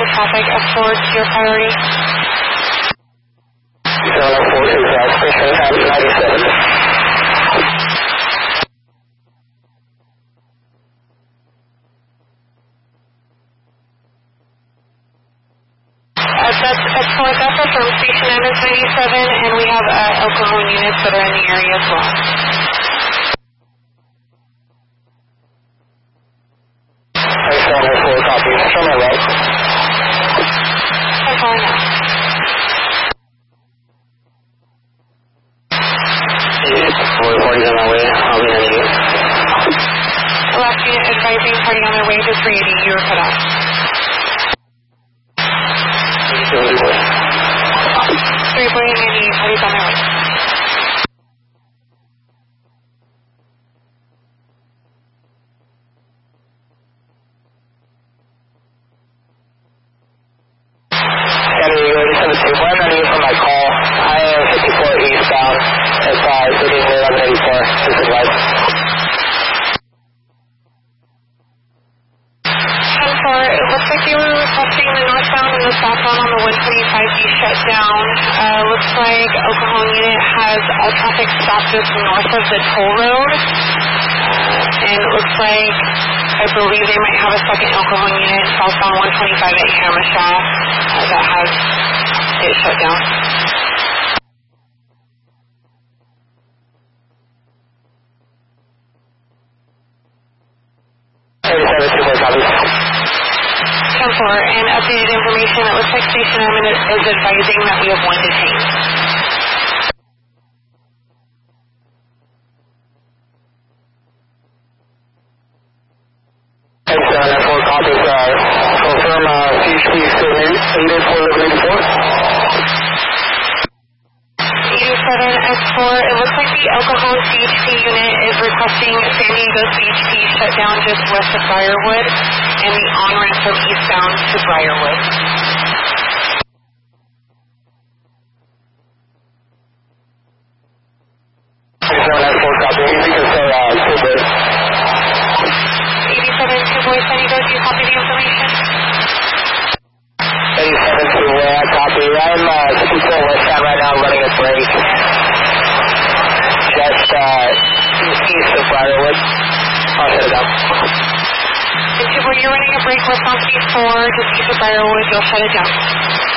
the traffic up towards your priority. 704 is station at 97. That's excellent. That's our from Station M is 97, and we have El Cajon units that are in the area as well. Thanks, 704, copy. Show me right. I'm calling now. We're partying on our way. I'll be on you. Last unit advising party on their way to 380. You were cut off. 3 boy and Andy, party's on their way. Andy, ready 72. When I need from my call, I am 54 eastbound. It's sitting here 1184. This is right. 10-4, it looks like you were requesting the northbound and the southbound on the 125 be shut down. Looks like El Cajon unit has all traffic stopped just north of the toll road. And it looks like, I believe they might have a second El Cajon unit southbound 125 at Hammershaw that has it shut down. And updated information, it looks like Station M is advising that we have one detained. Thanks, 704, copies. Confirm CHP 884. 87X4, it looks like the El Cajon CHP unit is requesting San Diego CHP shut down just west of Briarwood and the on-ramp from eastbound to Briarwood. Thanks, 704, copy. You can say, Two Boys. 87 Two Boys, San Diego, do you copy the information? 87 Two Boys, I copy. I'm 54 westbound right now, running a break. Just east of Briarwood. I'll shut it down. And Two Boy, you're running a break west on C4, just east of Briarwood, you'll shut it down.